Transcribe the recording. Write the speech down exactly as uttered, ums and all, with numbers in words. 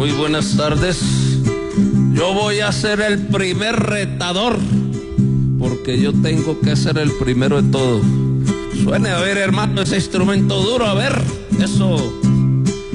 Muy buenas tardes. Yo voy a ser el primer retador, porque yo tengo que ser el primero de todo. Suene a ver, hermano, ese instrumento duro, a ver, eso.